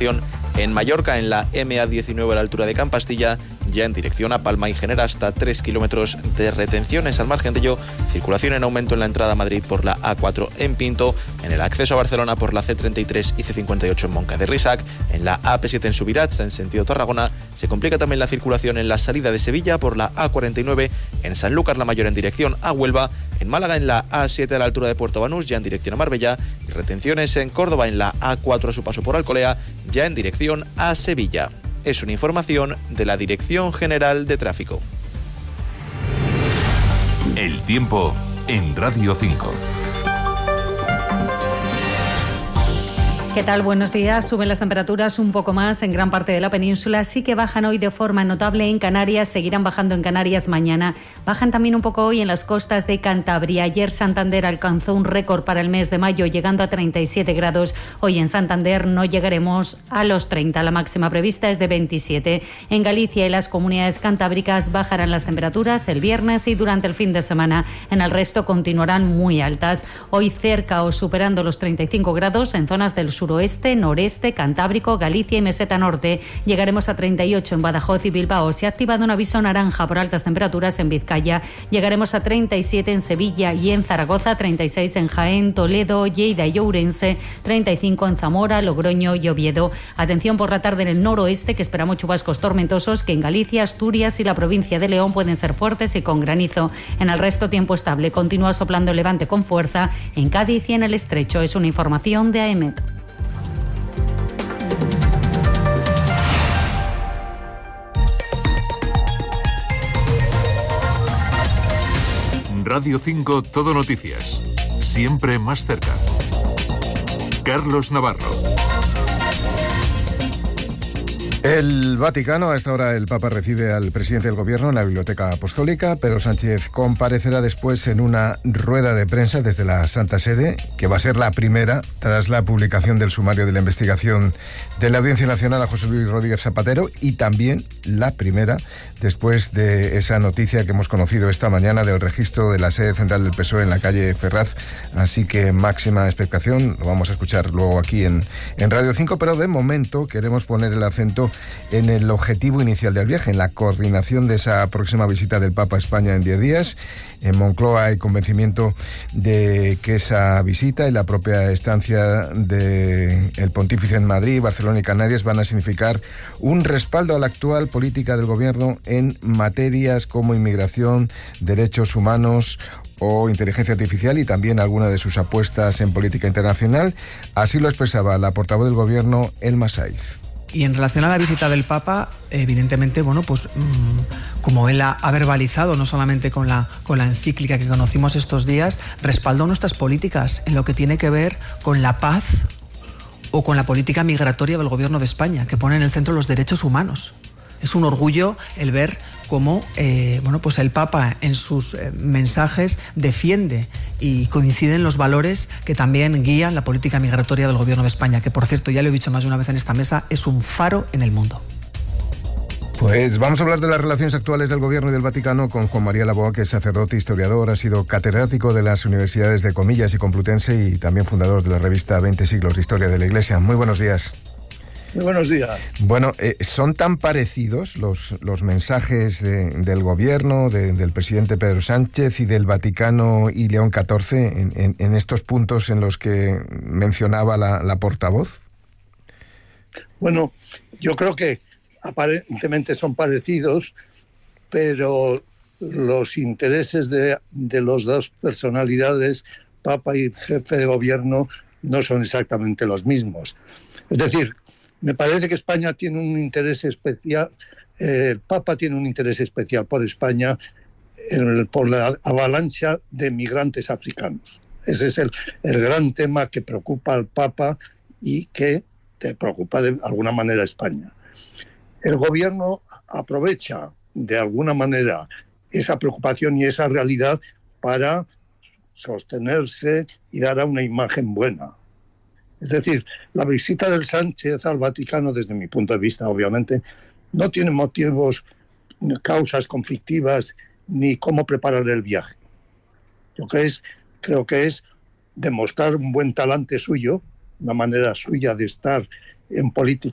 congestión en Mallorca, en la MA19 a la altura de Campastilla, ya en dirección a Palma, y genera hasta 3 kilómetros de retenciones. Al margen de ello, circulación en aumento en la entrada a Madrid por la A4 en Pinto, en el acceso a Barcelona por la C33 y C58 en Moncada de Risac, en la AP7 en Subirats, en sentido Tarragona. Se complica también la circulación en la salida de Sevilla por la A49, en Sanlúcar la Mayor en dirección a Huelva, en Málaga en la A7 a la altura de Puerto Banús, ya en dirección a Marbella, y retenciones en Córdoba en la A4 a su paso por Alcolea, ya en dirección a Sevilla. Es una información de la Dirección General de Tráfico. El tiempo en Radio 5. ¿Qué tal? Buenos días. Suben las temperaturas un poco más en gran parte de la península. Sí que bajan hoy de forma notable en Canarias. Seguirán bajando en Canarias mañana. Bajan también un poco hoy en las costas de Cantabria. Ayer Santander alcanzó un récord para el mes de mayo, llegando a 37 grados. Hoy en Santander no llegaremos a los 30. La máxima prevista es de 27. En Galicia y las comunidades cantábricas bajarán las temperaturas el viernes y durante el fin de semana. En el resto continuarán muy altas. Hoy cerca o superando los 35 grados en zonas del suroeste, noreste, Cantábrico, Galicia y Meseta Norte. Llegaremos a 38 en Badajoz y Bilbao. Se ha activado un aviso naranja por altas temperaturas en Vizcaya. Llegaremos a 37 en Sevilla y en Zaragoza, 36 en Jaén, Toledo, Lleida y Ourense, 35 en Zamora, Logroño y Oviedo. Atención por la tarde en el noroeste, que esperamos chubascos tormentosos que en Galicia, Asturias y la provincia de León pueden ser fuertes y con granizo. En el resto tiempo estable. Continúa soplando el levante con fuerza en Cádiz y en el Estrecho. Es una información de AEMET. Radio 5 Todo Noticias. Siempre más cerca. Carlos Navarro. El Vaticano, a esta hora el Papa recibe al presidente del Gobierno en la Biblioteca Apostólica. Pedro Sánchez comparecerá después en una rueda de prensa desde la Santa Sede, que va a ser la primera tras la publicación del sumario de la investigación de la Audiencia Nacional a José Luis Rodríguez Zapatero, y también la primera después de esa noticia que hemos conocido esta mañana del registro de la sede central del PSOE en la calle Ferraz. Así que máxima expectación, lo vamos a escuchar luego aquí en Radio 5, pero de momento queremos poner el acento en el objetivo inicial del viaje, en la coordinación de esa próxima visita del Papa a España en 10 días. En Moncloa hay convencimiento de que esa visita y la propia estancia del pontífice en Madrid, Barcelona y Canarias van a significar un respaldo a la actual política del Gobierno en materias como inmigración, derechos humanos o inteligencia artificial, y también alguna de sus apuestas en política internacional. Así lo expresaba la portavoz del Gobierno, Elma Saiz. Y en relación a la visita del Papa, evidentemente, bueno, pues como él ha verbalizado, no solamente con la encíclica que conocimos estos días, respaldó nuestras políticas en lo que tiene que ver con la paz o con la política migratoria del Gobierno de España, que pone en el centro los derechos humanos. Es un orgullo el ver cómo pues el Papa en sus mensajes defiende y coinciden los valores que también guían la política migratoria del Gobierno de España, que por cierto, ya lo he dicho más de una vez en esta mesa, es un faro en el mundo. Pues vamos a hablar de las relaciones actuales del Gobierno y del Vaticano con Juan María Laboa, que es sacerdote, historiador, ha sido catedrático de las universidades de Comillas y Complutense y también fundador de la revista 20 siglos de Historia de la Iglesia. Muy buenos días. Muy buenos días. Bueno, ¿son tan parecidos los mensajes del Gobierno, del presidente Pedro Sánchez y del Vaticano y León XIV en estos puntos en los que mencionaba la portavoz? Bueno, yo creo que aparentemente son parecidos, pero los intereses de los dos personalidades, Papa y jefe de Gobierno, no son exactamente los mismos. Es decir, me parece que España tiene un interés especial, el Papa tiene un interés especial por España por la avalancha de migrantes africanos. Ese es el gran tema que preocupa al Papa y que te preocupa de alguna manera a España. El Gobierno aprovecha de alguna manera esa preocupación y esa realidad para sostenerse y dar una imagen buena. Es decir, la visita del Sánchez al Vaticano, desde mi punto de vista, obviamente, no tiene motivos, causas conflictivas, ni cómo preparar el viaje. Creo que es demostrar un buen talante suyo, una manera suya de estar en política